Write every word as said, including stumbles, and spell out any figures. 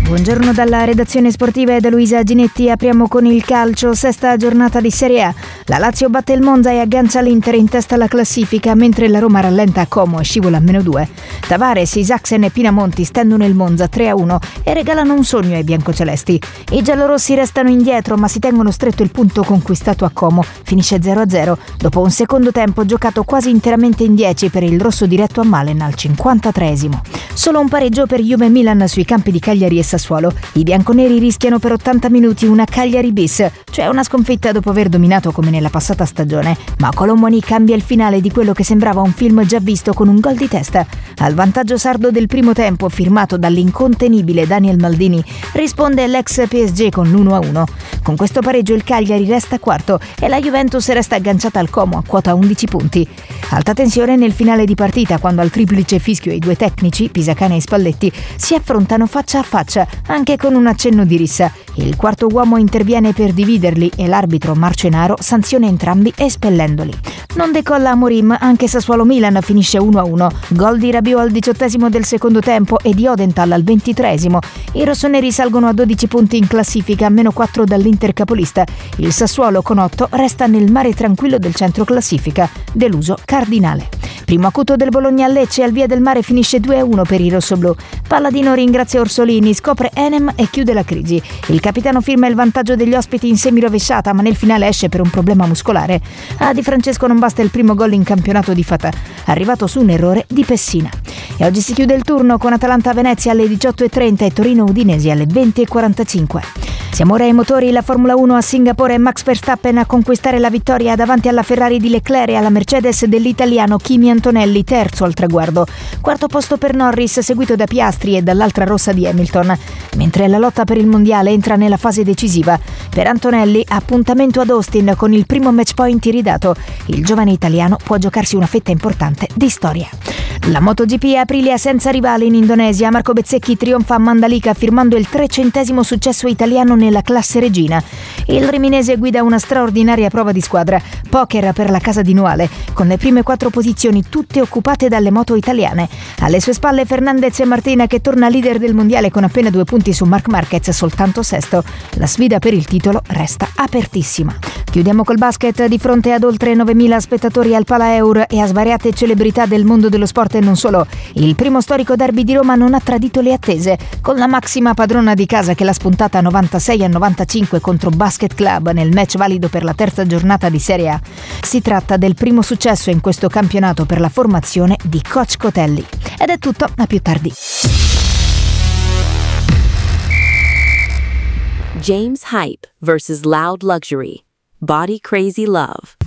Buongiorno dalla redazione sportiva e da Luisa Ginetti. Apriamo con il calcio, sesta giornata di Serie A. La Lazio batte il Monza e aggancia l'Inter in testa alla classifica, mentre la Roma rallenta a Como e scivola a meno due. Tavares, Isaacsen e Pinamonti stendono il Monza tre a uno e regalano un sogno ai biancocelesti. I giallorossi restano indietro, ma si tengono stretto il punto conquistato a Como. Finisce zero a zero dopo un secondo tempo giocato quasi interamente in dieci per il rosso diretto a Malen al cinquantatreesimo. Solo un pareggio per Juve Milan sui campi di Cagliari e Sassuolo. I bianconeri rischiano per ottanta minuti una Cagliari bis, cioè una sconfitta dopo aver dominato come nella passata stagione. Ma Colomboani cambia il finale di quello che sembrava un film già visto con un gol di testa. Al vantaggio sardo del primo tempo, firmato dall'incontenibile Daniel Maldini, risponde l'ex P S G con l'uno a uno. Con questo pareggio il Cagliari resta quarto e la Juventus resta agganciata al Como a quota undici punti. Alta tensione nel finale di partita quando al triplice fischio i due tecnici, Pisacane e Spalletti, si affrontano faccia a faccia, anche con un accenno di rissa. Il quarto uomo interviene per dividerli e l'arbitro Marcenaro sanziona entrambi espellendoli. Non decolla Amorim, anche Sassuolo-Milan finisce uno a uno. Gol di Rabiot al diciottesimo del secondo tempo e di Odenthal al ventitreesimo. I rossoneri salgono a dodici punti in classifica, a meno quattro dall'Inter capolista. Il Sassuolo con otto resta nel mare tranquillo del centro classifica, deluso Cardinale. Primo acuto del Bologna a Lecce, al via del mare finisce due a uno per i rossoblù. Palladino ringrazia Orsolini, scopre Enem e chiude la crisi. Il capitano firma il vantaggio degli ospiti in semirovesciata, ma nel finale esce per un problema muscolare. A Di Francesco non basta il primo gol in campionato di Fatà, arrivato su un errore di Pessina. E oggi si chiude il turno con Atalanta-Venezia alle diciotto e trenta e Torino-Udinese alle venti e quarantacinque. Siamo ora ai motori, la Formula uno a Singapore e Max Verstappen a conquistare la vittoria davanti alla Ferrari di Leclerc e alla Mercedes dell'italiano Kimi Antonelli, terzo al traguardo. Quarto posto per Norris, seguito da Piastri e dall'altra rossa di Hamilton. Mentre la lotta per il mondiale entra nella fase decisiva. Per Antonelli, appuntamento ad Austin con il primo match point ridato. Il giovane italiano può giocarsi una fetta importante di storia. La MotoGP Aprilia senza rivale in Indonesia. Marco Bezzecchi trionfa a Mandalika firmando il trecentesimo successo italiano nella classe regina. Il riminese guida una straordinaria prova di squadra, poker per la casa di Nuale, con le prime quattro posizioni tutte occupate dalle moto italiane. Alle sue spalle Fernandez e Martina, che torna leader del mondiale con appena due punti su Marc Marquez, soltanto sesto. La sfida per il titolo resta apertissima. Chiudiamo col basket. Di fronte ad oltre novemila spettatori al Palaeur e a svariate celebrità del mondo dello sport e non solo, il primo storico derby di Roma non ha tradito le attese, con la massima padrona di casa che l'ha spuntata novantasei a novantacinque contro Basket Club nel match valido per la terza giornata di Serie A. Si tratta del primo successo in questo campionato per la formazione di Coach Cotelli. Ed è tutto, a più tardi. James Hype versus Loud Luxury. Body Crazy Love.